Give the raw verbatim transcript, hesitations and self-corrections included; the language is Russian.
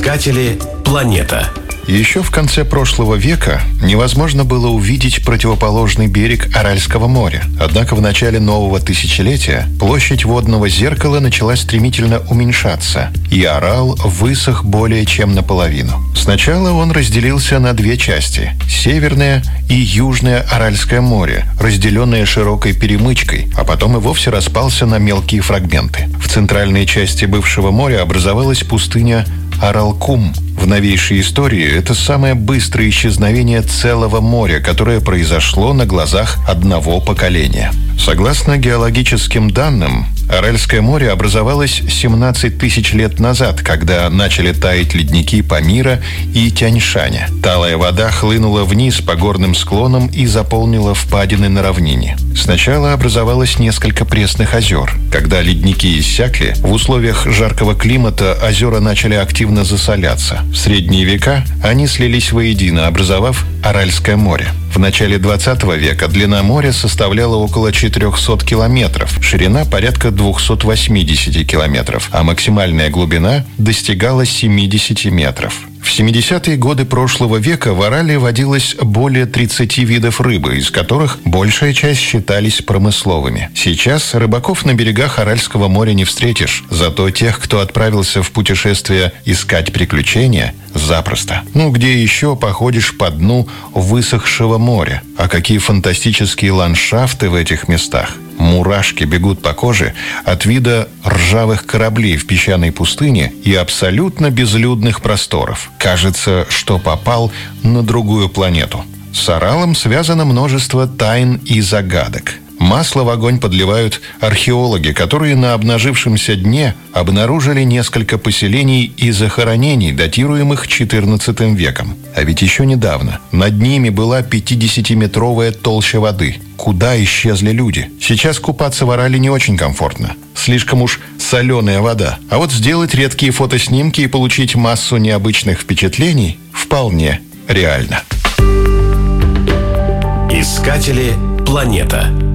Искатели планета. Еще в конце прошлого века невозможно было увидеть противоположный берег Аральского моря. Однако в начале нового тысячелетия площадь водного зеркала начала стремительно уменьшаться, и Арал высох более чем наполовину. Сначала он разделился на две части – Северное и Южное Аральское море, разделенное широкой перемычкой, а потом и вовсе распался на мелкие фрагменты. В центральной части бывшего моря образовалась пустыня Аралкум. В новейшей истории это самое быстрое исчезновение целого моря, которое произошло на глазах одного поколения. Согласно геологическим данным, Аральское море образовалось семнадцать тысяч лет назад, когда начали таять ледники Памира и Тяньшаня. Талая вода хлынула вниз по горным склонам и заполнила впадины на равнине. Сначала образовалось несколько пресных озер. Когда ледники иссякли, в условиях жаркого климата озера начали активно засоляться. В средние века они слились воедино, образовав Аральское море. В начале двадцатого века длина моря составляла около четырехсот километров, ширина порядка двухсот восьмидесяти километров, а максимальная глубина достигала семидесяти метров. В семидесятые годы прошлого века в Арале водилось более тридцати видов рыбы, из которых большая часть считались промысловыми. Сейчас рыбаков на берегах Аральского моря не встретишь, зато тех, кто отправился в путешествие искать приключения, запросто. Ну, где еще походишь по дну высохшего моря? А какие фантастические ландшафты в этих местах! Мурашки бегут по коже от вида ржавых кораблей в песчаной пустыне и абсолютно безлюдных просторов. Кажется, что попал на другую планету. С Аралом связано множество тайн и загадок. Масло в огонь подливают археологи, которые на обнажившемся дне обнаружили несколько поселений и захоронений, датируемых четырнадцатым веком. А ведь еще недавно над ними была пятидесятиметровая толща воды. Куда исчезли люди? Сейчас купаться в Арале не очень комфортно. Слишком уж соленая вода. А вот сделать редкие фотоснимки и получить массу необычных впечатлений вполне реально. Искатели планета.